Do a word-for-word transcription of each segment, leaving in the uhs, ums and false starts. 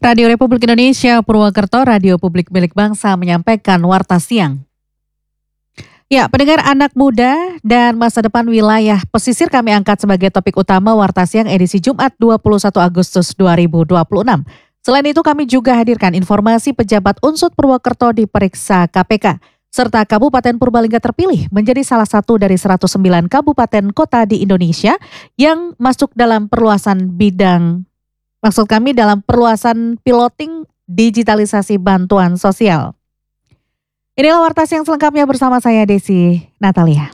Radio Republik Indonesia Purwokerto, radio publik milik bangsa menyampaikan Warta Siang. Ya, pendengar, anak muda dan masa depan wilayah pesisir kami angkat sebagai topik utama Warta Siang edisi Jumat dua puluh satu Agustus dua ribu dua puluh enam. Selain itu kami juga hadirkan informasi pejabat Unsut Purwokerto diperiksa K P K. Serta Kabupaten Purbalingga terpilih menjadi salah satu dari seratus sembilan kabupaten kota di Indonesia yang masuk dalam perluasan bidang, maksud kami dalam perluasan piloting digitalisasi bantuan sosial. Inilah Warta Siang selengkapnya bersama saya Desi Natalia.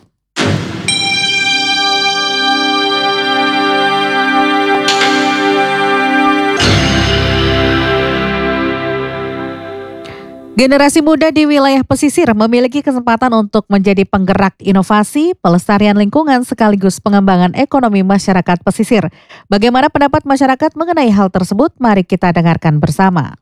Generasi muda di wilayah pesisir memiliki kesempatan untuk menjadi penggerak inovasi, pelestarian lingkungan sekaligus pengembangan ekonomi masyarakat pesisir. Bagaimana pendapat masyarakat mengenai hal tersebut? Mari kita dengarkan bersama.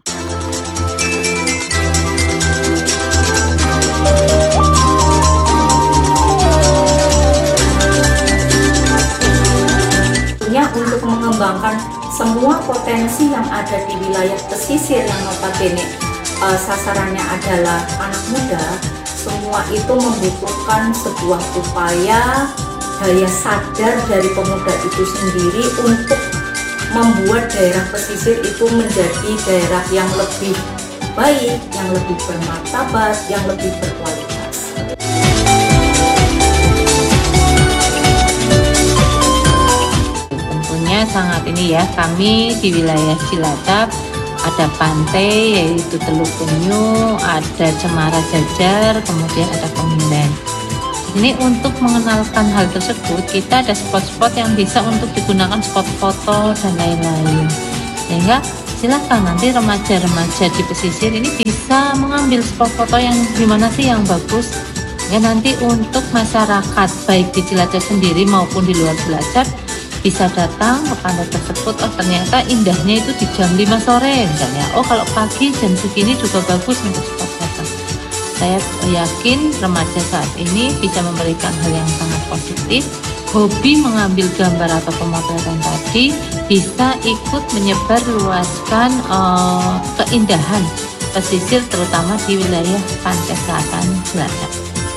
Untuk mengembangkan semua potensi yang ada di wilayah pesisir yang notabene uh, sasarannya adalah anak muda, semua itu membutuhkan sebuah upaya daya sadar dari pemuda itu sendiri untuk membuat daerah pesisir itu menjadi daerah yang lebih baik, yang lebih bermartabat, yang lebih berkualitas. Sangat ini ya, kami di wilayah Cilacap ada pantai yaitu Teluk Penyu, ada Cemara Jajar, kemudian ada Kemindan. Ini untuk mengenalkan hal tersebut, kita ada spot-spot yang bisa untuk digunakan spot foto dan lain-lain. Sehingga silakan nanti remaja-remaja di pesisir ini bisa mengambil spot foto yang gimana sih yang bagus. Ya, nanti untuk masyarakat baik di Cilacap sendiri maupun di luar Cilacap bisa datang ke pantai tersebut. Oh, ternyata indahnya itu di jam lima sore misalnya. Oh, kalau pagi jam segini juga bagus untuk spot foto. Saya yakin remaja saat ini bisa memberikan hal yang sangat positif. Hobi mengambil gambar atau pemotretan tadi bisa ikut menyebarluaskan uh, keindahan pesisir terutama di wilayah pantai selatan Cilacap.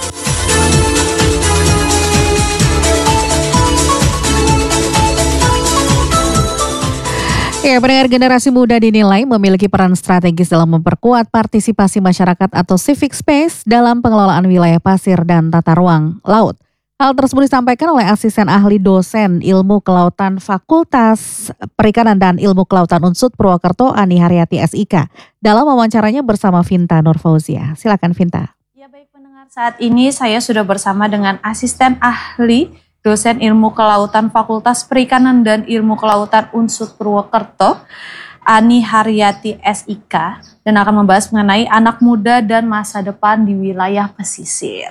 Ya, pendengar, generasi muda dinilai memiliki peran strategis dalam memperkuat partisipasi masyarakat atau civic space dalam pengelolaan wilayah pasir dan tata ruang laut. Hal tersebut disampaikan oleh asisten ahli dosen ilmu kelautan Fakultas Perikanan dan Ilmu Kelautan Unsut Purwokerto, Ani Haryati S I K, dalam wawancaranya bersama Vinta Nurfauzia. Silakan Vinta. Ya, baik pendengar, saat ini saya sudah bersama dengan asisten ahli dosen ilmu kelautan Fakultas Perikanan dan Ilmu Kelautan Unsut Purwokerto, Ani Haryati S I K, dan akan membahas mengenai anak muda dan masa depan di wilayah pesisir.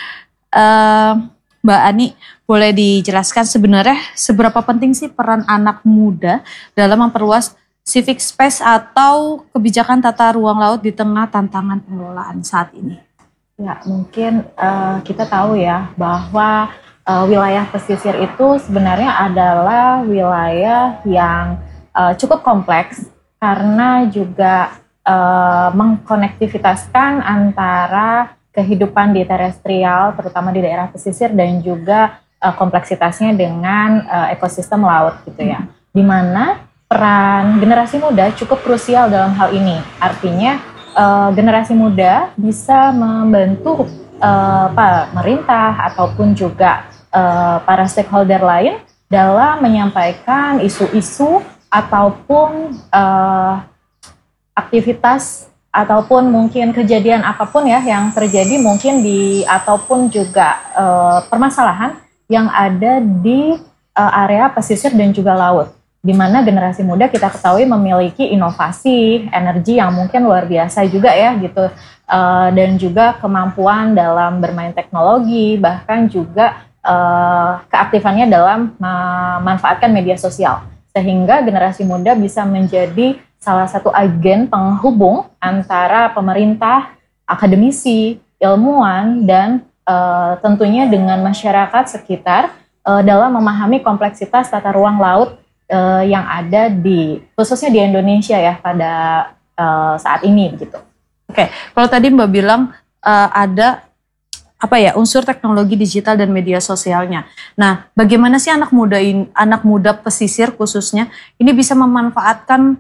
Uh, Mbak Ani, boleh dijelaskan sebenarnya seberapa penting sih peran anak muda dalam memperluas civic space atau kebijakan tata ruang laut di tengah tantangan pengelolaan saat ini? Ya, mungkin uh, kita tahu ya bahwa Uh, wilayah pesisir itu sebenarnya adalah wilayah yang uh, cukup kompleks karena juga uh, mengkonektivitaskan antara kehidupan di terestrial terutama di daerah pesisir dan juga uh, kompleksitasnya dengan uh, ekosistem laut gitu ya. Di mana peran generasi muda cukup krusial dalam hal ini. Artinya uh, generasi muda bisa membantu uh, pemerintah ataupun juga Uh, para stakeholder lain dalam menyampaikan isu-isu ataupun uh, aktivitas ataupun mungkin kejadian apapun ya yang terjadi mungkin di ataupun juga uh, permasalahan yang ada di uh, area pesisir dan juga laut, di mana generasi muda kita ketahui memiliki inovasi, energi yang mungkin luar biasa juga ya gitu, uh, dan juga kemampuan dalam bermain teknologi, bahkan juga Uh, keaktifannya dalam memanfaatkan media sosial, sehingga generasi muda bisa menjadi salah satu agen penghubung antara pemerintah, akademisi, ilmuwan, dan uh, tentunya dengan masyarakat sekitar uh, dalam memahami kompleksitas tata ruang laut uh, yang ada di khususnya di Indonesia ya pada uh, saat ini begitu. Oke, kalau tadi Mbak bilang uh, ada apa ya unsur teknologi digital dan media sosialnya. Nah, bagaimana sih anak muda ini, anak muda pesisir khususnya ini bisa memanfaatkan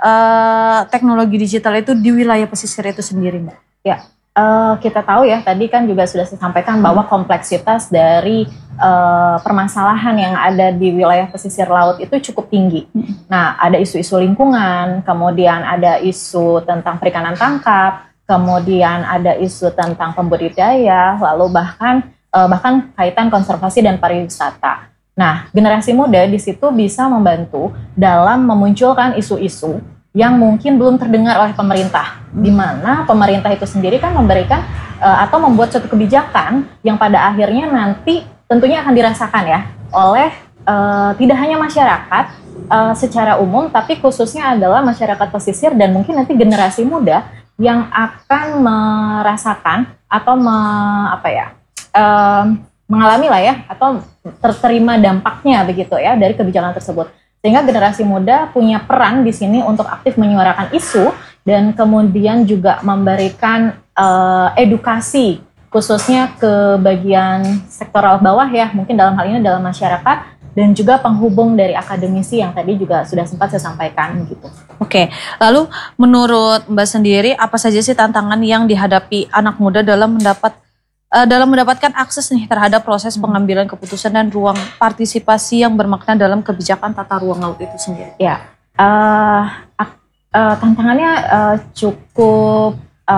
uh, teknologi digital itu di wilayah pesisir itu sendiri, Mbak? Ya, uh, kita tahu ya tadi kan juga sudah saya sampaikan bahwa kompleksitas dari uh, permasalahan yang ada di wilayah pesisir laut itu cukup tinggi. Nah, ada isu-isu lingkungan, kemudian ada isu tentang perikanan tangkap, kemudian ada isu tentang pembudidaya, lalu bahkan uh, bahkan kaitan konservasi dan pariwisata. Nah, generasi muda di situ bisa membantu dalam memunculkan isu-isu yang mungkin belum terdengar oleh pemerintah, di mana pemerintah itu sendiri kan memberikan uh, atau membuat suatu kebijakan yang pada akhirnya nanti tentunya akan dirasakan ya oleh uh, tidak hanya masyarakat uh, secara umum, tapi khususnya adalah masyarakat pesisir dan mungkin nanti generasi muda yang akan merasakan atau me, apa ya um, mengalami lah ya atau terterima dampaknya begitu ya dari kebijakan tersebut, sehingga generasi muda punya peran di sini untuk aktif menyuarakan isu dan kemudian juga memberikan uh, edukasi khususnya ke bagian sektoral bawah ya, mungkin dalam hal ini dalam masyarakat dan juga penghubung dari akademisi yang tadi juga sudah sempat saya sampaikan gitu. Oke, lalu menurut Mbak sendiri apa saja sih tantangan yang dihadapi anak muda dalam mendapat uh, dalam mendapatkan akses nih terhadap proses pengambilan keputusan dan ruang partisipasi yang bermakna dalam kebijakan tata ruang laut itu sendiri? Ya, uh, uh, tantangannya uh, cukup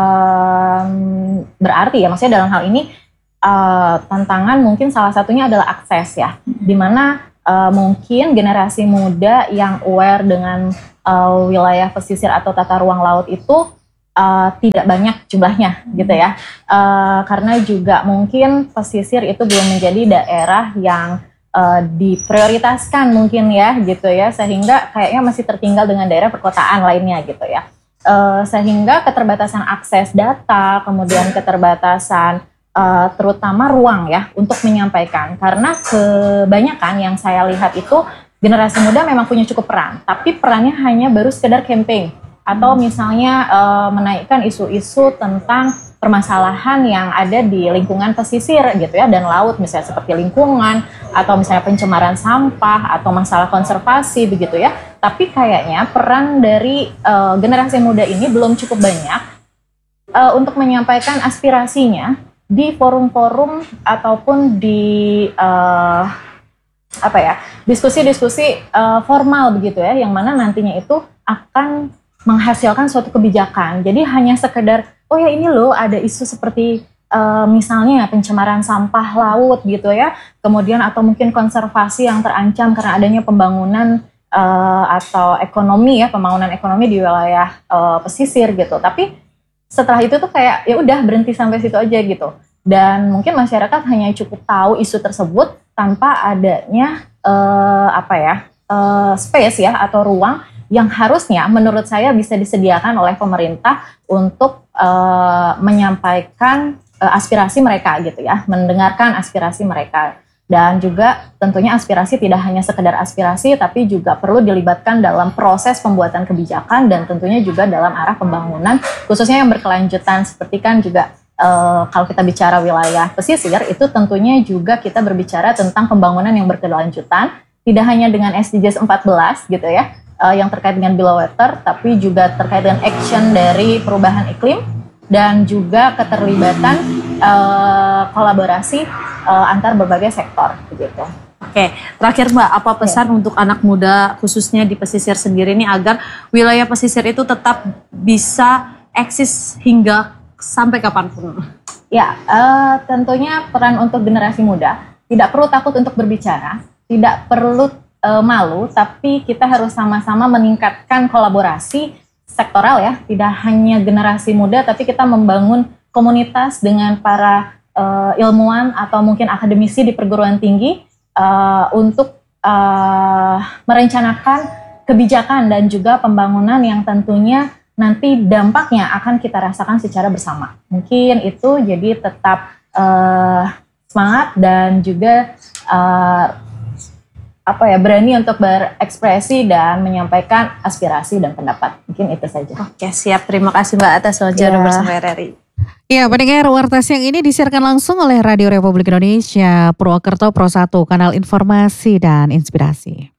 um, berarti ya, maksudnya dalam hal ini Uh, tantangan mungkin salah satunya adalah akses ya, dimana uh, mungkin generasi muda yang aware dengan uh, wilayah pesisir atau tata ruang laut itu uh, tidak banyak jumlahnya gitu ya, uh, karena juga mungkin pesisir itu belum menjadi daerah yang uh, diprioritaskan mungkin ya gitu ya, sehingga kayaknya masih tertinggal dengan daerah perkotaan lainnya gitu ya, uh, sehingga keterbatasan akses data, kemudian keterbatasan Uh, terutama ruang ya untuk menyampaikan, karena kebanyakan yang saya lihat itu generasi muda memang punya cukup peran, tapi perannya hanya baru sekedar campaign atau misalnya uh, menaikkan isu-isu tentang permasalahan yang ada di lingkungan pesisir gitu ya dan laut, misalnya seperti lingkungan atau misalnya pencemaran sampah atau masalah konservasi begitu ya. Tapi kayaknya peran dari uh, generasi muda ini belum cukup banyak uh, untuk menyampaikan aspirasinya di forum-forum ataupun di uh, apa ya diskusi-diskusi uh, formal begitu ya, yang mana nantinya itu akan menghasilkan suatu kebijakan. Jadi hanya sekedar oh ya ini loh ada isu seperti uh, misalnya pencemaran sampah laut gitu ya, kemudian atau mungkin konservasi yang terancam karena adanya pembangunan uh, atau ekonomi ya pembangunan ekonomi di wilayah uh, pesisir gitu. Tapi setelah itu tuh kayak ya udah berhenti sampai situ aja gitu, dan mungkin masyarakat hanya cukup tahu isu tersebut tanpa adanya uh, apa ya uh, space ya atau ruang yang harusnya menurut saya bisa disediakan oleh pemerintah untuk uh, menyampaikan uh, aspirasi mereka gitu ya, mendengarkan aspirasi mereka. Dan juga tentunya aspirasi tidak hanya sekedar aspirasi, tapi juga perlu dilibatkan dalam proses pembuatan kebijakan dan tentunya juga dalam arah pembangunan, khususnya yang berkelanjutan. Seperti kan juga e, kalau kita bicara wilayah pesisir, itu tentunya juga kita berbicara tentang pembangunan yang berkelanjutan, tidak hanya dengan S D Gs empat belas gitu ya, e, yang terkait dengan below water, tapi juga terkait dengan action dari perubahan iklim, dan juga keterlibatan uh, kolaborasi uh, antar berbagai sektor begitu. Oke, terakhir Mbak, apa pesan ya untuk anak muda khususnya di pesisir sendiri ini agar wilayah pesisir itu tetap bisa eksis hingga sampai kapanpun? Ya, uh, tentunya peran untuk generasi muda, tidak perlu takut untuk berbicara, tidak perlu uh, malu, tapi kita harus sama-sama meningkatkan kolaborasi sektoral ya, tidak hanya generasi muda, tapi kita membangun komunitas dengan para uh, ilmuwan atau mungkin akademisi di perguruan tinggi uh, untuk uh, merencanakan kebijakan dan juga pembangunan yang tentunya nanti dampaknya akan kita rasakan secara bersama. Mungkin itu, jadi tetap uh, semangat dan juga uh, apa ya berani untuk berekspresi dan menyampaikan aspirasi dan pendapat. Mungkin itu saja. Oke, siap. Terima kasih Mbak atas wawancara Ya. bersama R R I. Ya, pendengar Warta Siang ini disiarkan langsung oleh Radio Republik Indonesia Purwokerto Pro satu, kanal informasi dan inspirasi.